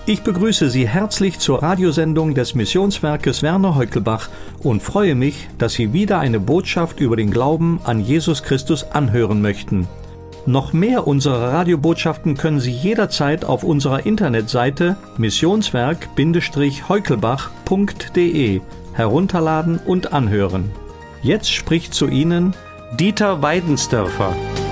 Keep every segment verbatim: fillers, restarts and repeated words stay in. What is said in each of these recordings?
Ich begrüße Sie herzlich zur Radiosendung des Missionswerkes Werner Heukelbach und freue mich, dass Sie wieder eine Botschaft über den Glauben an Jesus Christus anhören möchten. Noch mehr unserer Radiobotschaften können Sie jederzeit auf unserer Internetseite missionswerk Heukelbach punkt de herunterladen und anhören. Jetzt spricht zu Ihnen Dieter Weidensdörfer.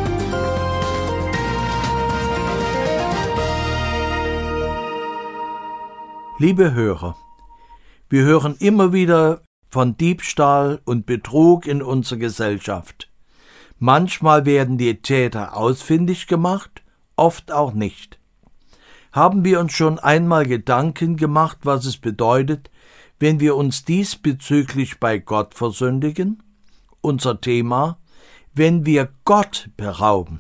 Liebe Hörer, wir hören immer wieder von Diebstahl und Betrug in unserer Gesellschaft. Manchmal werden die Täter ausfindig gemacht, oft auch nicht. Haben wir uns schon einmal Gedanken gemacht, was es bedeutet, wenn wir uns diesbezüglich bei Gott versündigen? Unser Thema: wenn wir Gott berauben.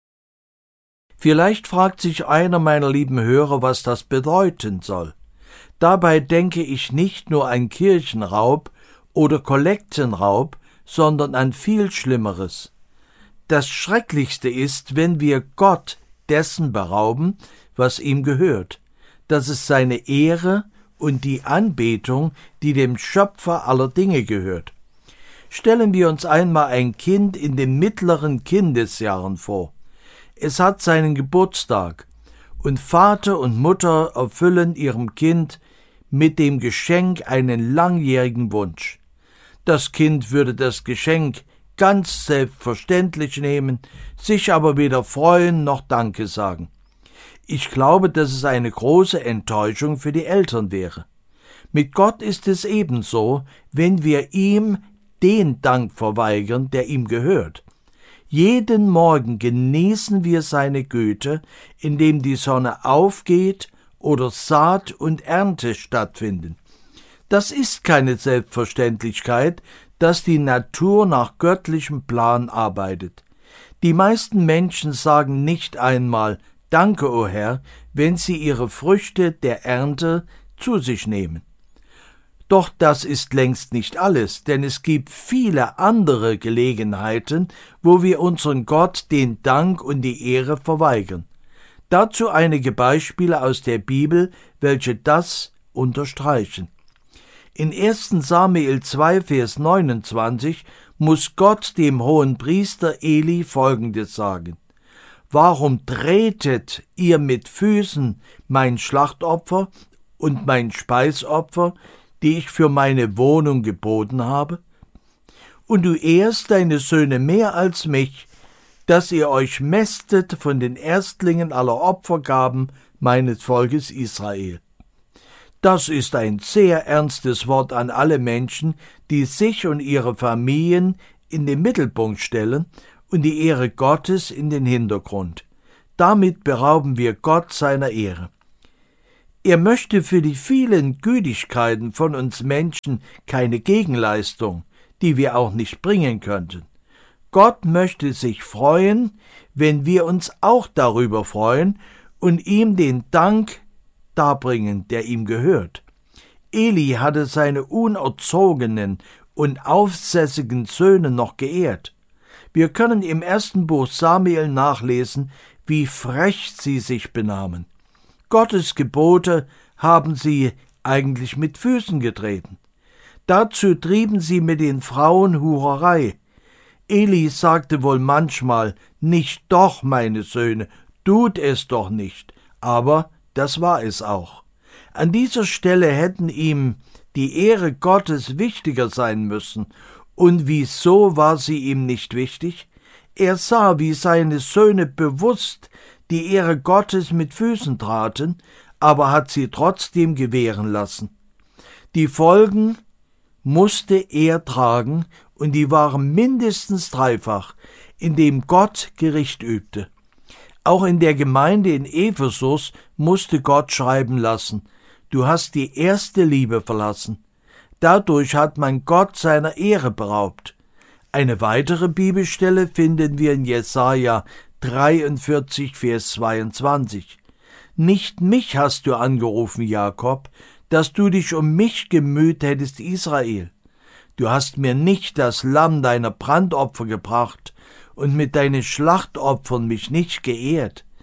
Vielleicht fragt sich einer meiner lieben Hörer, was das bedeuten soll. Dabei denke ich nicht nur an Kirchenraub oder Kollektenraub, sondern an viel Schlimmeres. Das Schrecklichste ist, wenn wir Gott dessen berauben, was ihm gehört. Das ist seine Ehre und die Anbetung, die dem Schöpfer aller Dinge gehört. Stellen wir uns einmal ein Kind in den mittleren Kindesjahren vor. Es hat seinen Geburtstag und Vater und Mutter erfüllen ihrem Kind mit dem Geschenk einen langjährigen Wunsch. Das Kind würde das Geschenk ganz selbstverständlich nehmen, sich aber weder freuen noch Danke sagen. Ich glaube, dass es eine große Enttäuschung für die Eltern wäre. Mit Gott ist es ebenso, wenn wir ihm den Dank verweigern, der ihm gehört. Jeden Morgen genießen wir seine Güte, indem die Sonne aufgeht oder Saat und Ernte stattfinden. Das ist keine Selbstverständlichkeit, dass die Natur nach göttlichem Plan arbeitet. Die meisten Menschen sagen nicht einmal »Danke, o Herr«, wenn sie ihre Früchte der Ernte zu sich nehmen. Doch das ist längst nicht alles, denn es gibt viele andere Gelegenheiten, wo wir unseren Gott den Dank und die Ehre verweigern. Dazu einige Beispiele aus der Bibel, welche das unterstreichen. In ersten Samuel zwei, Vers neunundzwanzig muss Gott dem Hohenpriester Eli Folgendes sagen: »Warum tretet ihr mit Füßen mein Schlachtopfer und mein Speisopfer, die ich für meine Wohnung geboten habe? Und du ehrst deine Söhne mehr als mich, dass ihr euch mästet von den Erstlingen aller Opfergaben meines Volkes Israel.« Das ist ein sehr ernstes Wort an alle Menschen, die sich und ihre Familien in den Mittelpunkt stellen und die Ehre Gottes in den Hintergrund. Damit berauben wir Gott seiner Ehre. Er möchte für die vielen Gütigkeiten von uns Menschen keine Gegenleistung, die wir auch nicht bringen könnten. Gott möchte sich freuen, wenn wir uns auch darüber freuen und ihm den Dank darbringen, der ihm gehört. Eli hatte seine unerzogenen und aufsässigen Söhne noch geehrt. Wir können im ersten Buch Samuel nachlesen, wie frech sie sich benahmen. Gottes Gebote haben sie eigentlich mit Füßen getreten. Dazu trieben sie mit den Frauen Hurerei. Eli sagte wohl manchmal, nicht doch, meine Söhne, tut es doch nicht, aber das war es auch. An dieser Stelle hätten ihm die Ehre Gottes wichtiger sein müssen. Und wieso war sie ihm nicht wichtig? Er sah, wie seine Söhne bewusst die Ehre Gottes mit Füßen traten, aber hat sie trotzdem gewähren lassen. Die Folgen musste er tragen, und die waren mindestens dreifach, indem Gott Gericht übte. Auch in der Gemeinde in Ephesus musste Gott schreiben lassen: Du hast die erste Liebe verlassen. Dadurch hat man Gott seiner Ehre beraubt. Eine weitere Bibelstelle finden wir in Jesaja dreiundvierzig, Vers zweiundzwanzig. Nicht mich hast du angerufen, Jakob, dass du dich um mich gemüht hättest, Israel. Du hast mir nicht das Lamm deiner Brandopfer gebracht und mit deinen Schlachtopfern mich nicht geehrt.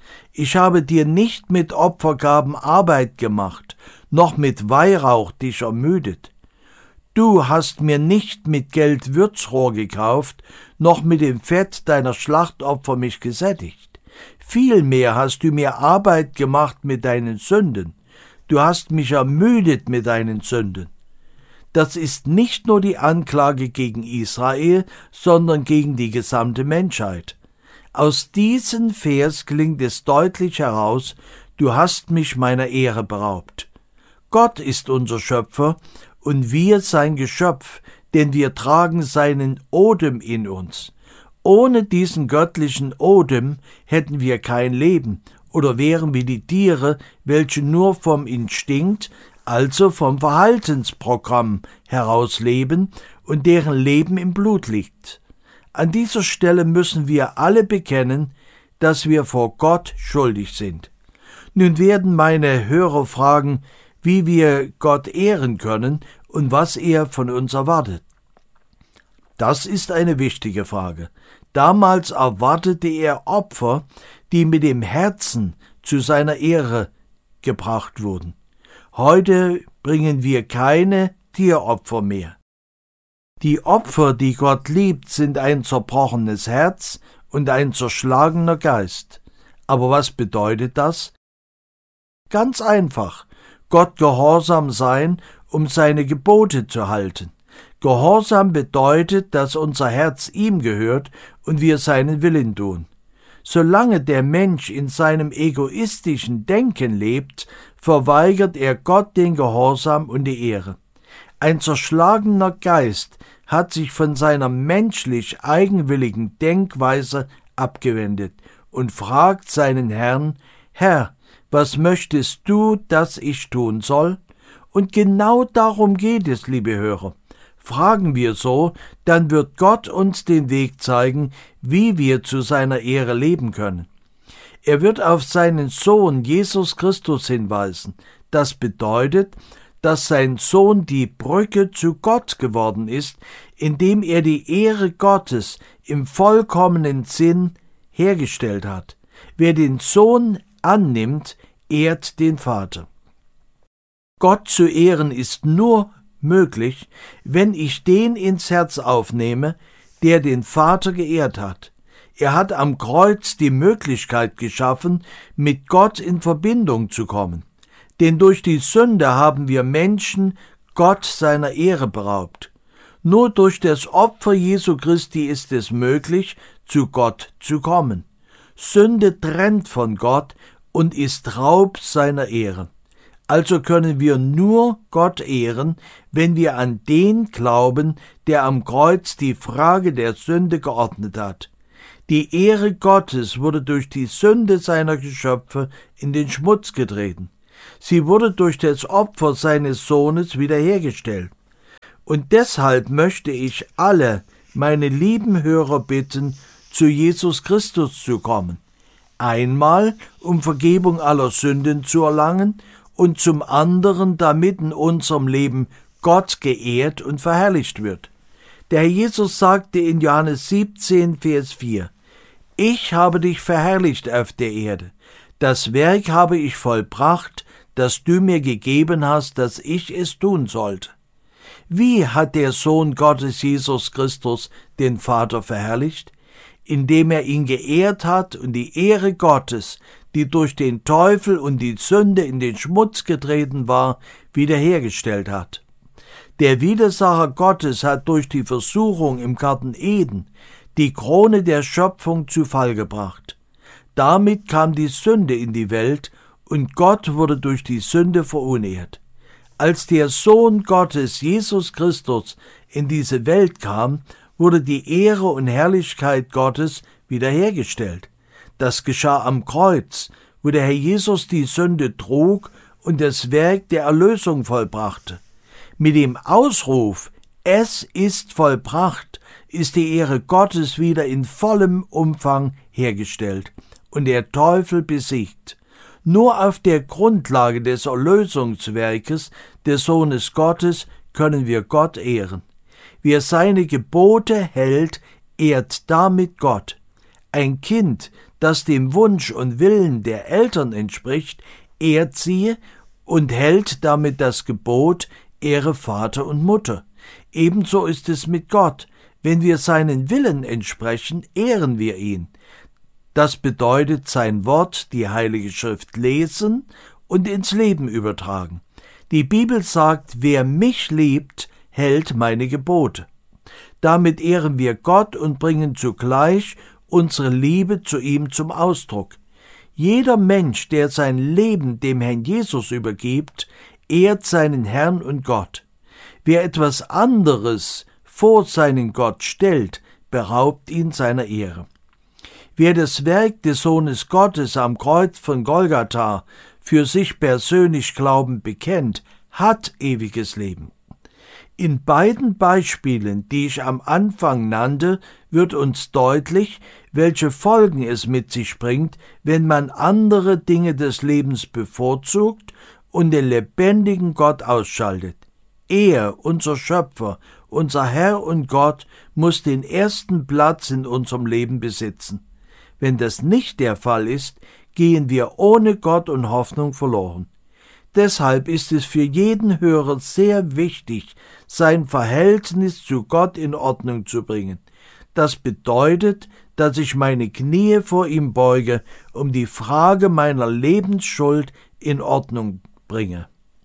Ich habe dir nicht mit Opfergaben Arbeit gemacht, noch mit Weihrauch dich ermüdet. Du hast mir nicht mit Geld Würzrohr gekauft, noch mit dem Fett deiner Schlachtopfer mich gesättigt. Vielmehr hast du mir Arbeit gemacht mit deinen Sünden. Du hast mich ermüdet mit deinen Sünden. Das ist nicht nur die Anklage gegen Israel, sondern gegen die gesamte Menschheit. Aus diesem Vers klingt es deutlich heraus, du hast mich meiner Ehre beraubt. Gott ist unser Schöpfer und wir sein Geschöpf, denn wir tragen seinen Odem in uns. Ohne diesen göttlichen Odem hätten wir kein Leben oder wären wie die Tiere, welche nur vom Instinkt, also vom Verhaltensprogramm heraus leben und deren Leben im Blut liegt. An dieser Stelle müssen wir alle bekennen, dass wir vor Gott schuldig sind. Nun werden meine Hörer fragen, wie wir Gott ehren können und was er von uns erwartet. Das ist eine wichtige Frage. Damals erwartete er Opfer, die mit dem Herzen zu seiner Ehre gebracht wurden. Heute bringen wir keine Tieropfer mehr. Die Opfer, die Gott liebt, sind ein zerbrochenes Herz und ein zerschlagener Geist. Aber was bedeutet das? Ganz einfach, Gott gehorsam sein, um seine Gebote zu halten. Gehorsam bedeutet, dass unser Herz ihm gehört und wir seinen Willen tun. Solange der Mensch in seinem egoistischen Denken lebt, verweigert er Gott den Gehorsam und die Ehre. Ein zerschlagener Geist hat sich von seiner menschlich eigenwilligen Denkweise abgewendet und fragt seinen Herrn, Herr, was möchtest du, dass ich tun soll? Und genau darum geht es, liebe Hörer. Fragen wir so, dann wird Gott uns den Weg zeigen, wie wir zu seiner Ehre leben können. Er wird auf seinen Sohn Jesus Christus hinweisen. Das bedeutet, dass sein Sohn die Brücke zu Gott geworden ist, indem er die Ehre Gottes im vollkommenen Sinn hergestellt hat. Wer den Sohn annimmt, ehrt den Vater. Gott zu ehren ist nur möglich, wenn ich den ins Herz aufnehme, der den Vater geehrt hat. Er hat am Kreuz die Möglichkeit geschaffen, mit Gott in Verbindung zu kommen. Denn durch die Sünde haben wir Menschen Gott seiner Ehre beraubt. Nur durch das Opfer Jesu Christi ist es möglich, zu Gott zu kommen. Sünde trennt von Gott und ist Raub seiner Ehre. Also können wir nur Gott ehren, wenn wir an den glauben, der am Kreuz die Frage der Sünde geordnet hat. Die Ehre Gottes wurde durch die Sünde seiner Geschöpfe in den Schmutz getreten. Sie wurde durch das Opfer seines Sohnes wiederhergestellt. Und deshalb möchte ich alle meine lieben Hörer bitten, zu Jesus Christus zu kommen. Einmal, um Vergebung aller Sünden zu erlangen, und zum anderen, damit in unserem Leben Gott geehrt und verherrlicht wird. Der Herr Jesus sagte in Johannes siebzehn, Vers vier, Ich habe dich verherrlicht auf der Erde. Das Werk habe ich vollbracht, das du mir gegeben hast, dass ich es tun sollte. Wie hat der Sohn Gottes Jesus Christus den Vater verherrlicht? Indem er ihn geehrt hat und die Ehre Gottes, die durch den Teufel und die Sünde in den Schmutz getreten war, wiederhergestellt hat. Der Widersacher Gottes hat durch die Versuchung im Garten Eden die Krone der Schöpfung zu Fall gebracht. Damit kam die Sünde in die Welt und Gott wurde durch die Sünde verunehrt. Als der Sohn Gottes, Jesus Christus, in diese Welt kam, wurde die Ehre und Herrlichkeit Gottes wiederhergestellt. Das geschah am Kreuz, wo der Herr Jesus die Sünde trug und das Werk der Erlösung vollbrachte. Mit dem Ausruf, es ist vollbracht, ist die Ehre Gottes wieder in vollem Umfang hergestellt und der Teufel besiegt. Nur auf der Grundlage des Erlösungswerkes des Sohnes Gottes können wir Gott ehren. Wer seine Gebote hält, ehrt damit Gott. Ein Kind, das dem Wunsch und Willen der Eltern entspricht, ehrt sie und hält damit das Gebot, ehre Vater und Mutter. Ebenso ist es mit Gott. Wenn wir seinen Willen entsprechen, ehren wir ihn. Das bedeutet sein Wort, die Heilige Schrift lesen und ins Leben übertragen. Die Bibel sagt, wer mich liebt, hält meine Gebote. Damit ehren wir Gott und bringen zugleich unsere Liebe zu ihm zum Ausdruck. Jeder Mensch, der sein Leben dem Herrn Jesus übergibt, ehrt seinen Herrn und Gott. Wer etwas anderes vor seinen Gott stellt, beraubt ihn seiner Ehre. Wer das Werk des Sohnes Gottes am Kreuz von Golgatha für sich persönlich glaubend bekennt, hat ewiges Leben. In beiden Beispielen, die ich am Anfang nannte, wird uns deutlich, welche Folgen es mit sich bringt, wenn man andere Dinge des Lebens bevorzugt und den lebendigen Gott ausschaltet. Er, unser Schöpfer, unser Herr und Gott, muss den ersten Platz in unserem Leben besitzen. Wenn das nicht der Fall ist, gehen wir ohne Gott und Hoffnung verloren. Deshalb ist es für jeden Hörer sehr wichtig, sein Verhältnis zu Gott in Ordnung zu bringen. Das bedeutet, dass ich meine Knie vor ihm beuge, um die Frage meiner Lebensschuld in Ordnung bringe.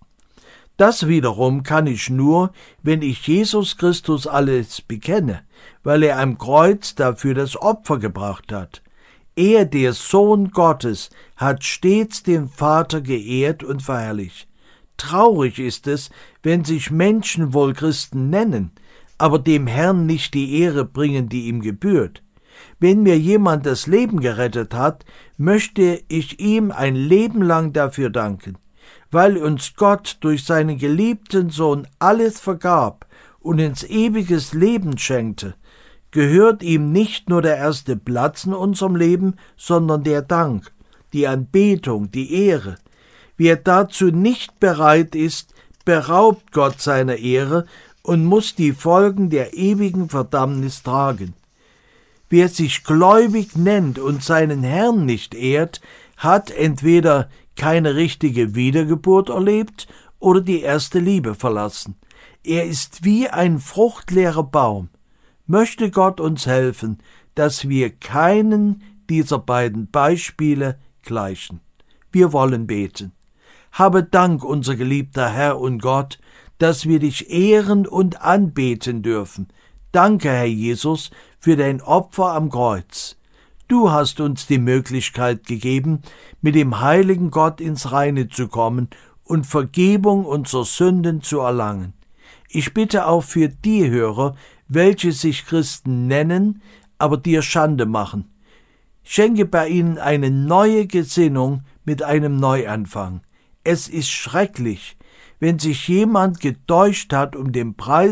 Das wiederum kann ich nur, wenn ich Jesus Christus alles bekenne, weil er am Kreuz dafür das Opfer gebracht hat. Er, der Sohn Gottes, hat stets den Vater geehrt und verherrlicht. Traurig ist es, wenn sich Menschen wohl Christen nennen, aber dem Herrn nicht die Ehre bringen, die ihm gebührt. Wenn mir jemand das Leben gerettet hat, möchte ich ihm ein Leben lang dafür danken. Weil uns Gott durch seinen geliebten Sohn alles vergab und uns ewiges Leben schenkte, gehört ihm nicht nur der erste Platz in unserem Leben, sondern der Dank, die Anbetung, die Ehre. Wer dazu nicht bereit ist, beraubt Gott seiner Ehre und muss die Folgen der ewigen Verdammnis tragen. Wer sich gläubig nennt und seinen Herrn nicht ehrt, hat entweder keine richtige Wiedergeburt erlebt oder die erste Liebe verlassen. Er ist wie ein fruchtleerer Baum. Möchte Gott uns helfen, dass wir keinen dieser beiden Beispiele gleichen. Wir wollen beten. Habe Dank, unser geliebter Herr und Gott, dass wir dich ehren und anbeten dürfen. Danke, Herr Jesus, für dein Opfer am Kreuz. Du hast uns die Möglichkeit gegeben, mit dem heiligen Gott ins Reine zu kommen und Vergebung unserer Sünden zu erlangen. Ich bitte auch für die Hörer, welche sich Christen nennen, aber dir Schande machen. Schenke bei ihnen eine neue Gesinnung mit einem Neuanfang. Es ist schrecklich, wenn sich jemand getäuscht hat um den Preis